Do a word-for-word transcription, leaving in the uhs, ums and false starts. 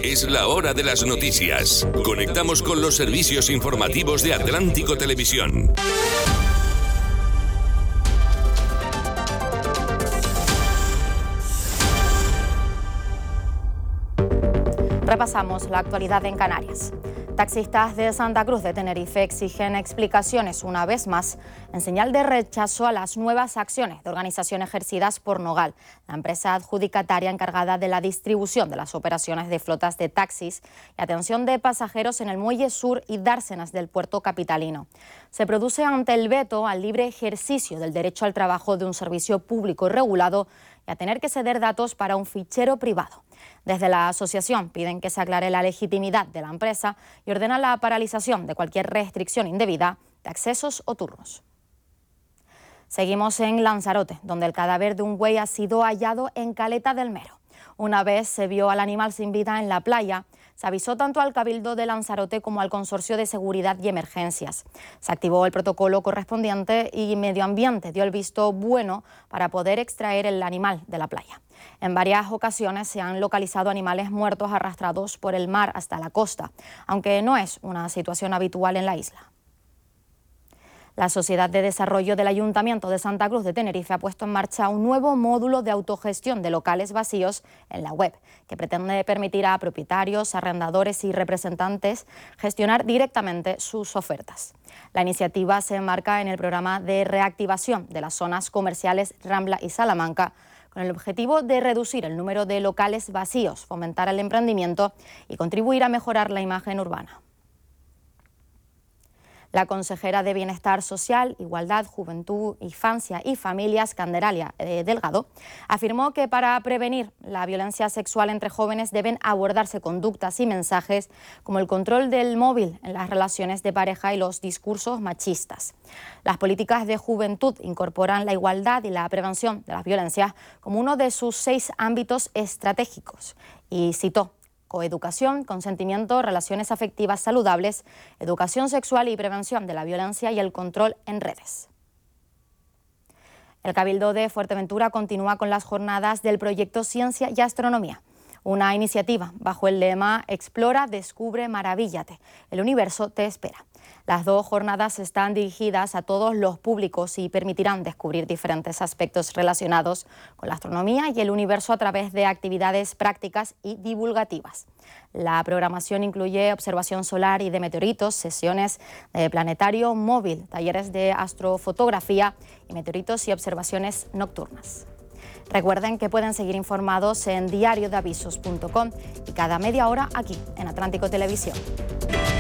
Es la hora de las noticias. Conectamos con los servicios informativos de Atlántico Televisión. Repasamos la actualidad en Canarias. Taxistas de Santa Cruz de Tenerife exigen explicaciones una vez más en señal de rechazo a las nuevas acciones de organización ejercidas por Nogal, la empresa adjudicataria encargada de la distribución de las operaciones de flotas de taxis y atención de pasajeros en el Muelle Sur y Dársenas del puerto capitalino. Se produce ante el veto al libre ejercicio del derecho al trabajo de un servicio público regulado y a tener que ceder datos para un fichero privado. Desde la asociación piden que se aclare la legitimidad de la empresa y ordenan la paralización de cualquier restricción indebida de accesos o turnos. Seguimos en Lanzarote, donde el cadáver de un buey ha sido hallado en Caleta del Mero. Una vez se vio al animal sin vida en la playa, se avisó tanto al Cabildo de Lanzarote como al Consorcio de Seguridad y Emergencias. Se activó el protocolo correspondiente y Medio Ambiente dio el visto bueno para poder extraer el animal de la playa. En varias ocasiones se han localizado animales muertos arrastrados por el mar hasta la costa, aunque no es una situación habitual en la isla. La Sociedad de Desarrollo del Ayuntamiento de Santa Cruz de Tenerife ha puesto en marcha un nuevo módulo de autogestión de locales vacíos en la web, que pretende permitir a propietarios, arrendadores y representantes gestionar directamente sus ofertas. La iniciativa se enmarca en el programa de reactivación de las zonas comerciales Rambla y Salamanca, con el objetivo de reducir el número de locales vacíos, fomentar el emprendimiento y contribuir a mejorar la imagen urbana. La consejera de Bienestar Social, Igualdad, Juventud, Infancia y Familias, Candelaria eh, Delgado, afirmó que para prevenir la violencia sexual entre jóvenes deben abordarse conductas y mensajes como el control del móvil en las relaciones de pareja y los discursos machistas. Las políticas de juventud incorporan la igualdad y la prevención de las violencias como uno de sus seis ámbitos estratégicos y citó coeducación, consentimiento, relaciones afectivas saludables, educación sexual y prevención de la violencia y el control en redes. El Cabildo de Fuerteventura continúa con las jornadas del proyecto Ciencia y Astronomía, una iniciativa bajo el lema Explora, descubre, maravíllate. El universo te espera. Las dos jornadas están dirigidas a todos los públicos y permitirán descubrir diferentes aspectos relacionados con la astronomía y el universo a través de actividades prácticas y divulgativas. La programación incluye observación solar y de meteoritos, sesiones de planetario móvil, talleres de astrofotografía y meteoritos y observaciones nocturnas. Recuerden que pueden seguir informados en diario de avisos punto com y cada media hora aquí en Atlántico Televisión.